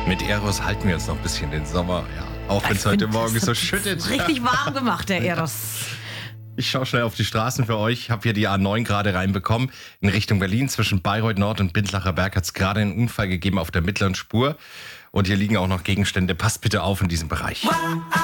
Mit Eros halten wir uns noch ein bisschen den Sommer, ja. Auch wenn es heute Morgen so schüttet. Richtig warm gemacht, der Eros. Ich schaue schnell auf die Straßen für euch. Ich habe hier die A9 gerade reinbekommen. In Richtung Berlin zwischen Bayreuth Nord und Bindlacher Berg hat es gerade einen Unfall gegeben auf der mittleren Spur. Und hier liegen auch noch Gegenstände. Passt bitte auf in diesem Bereich.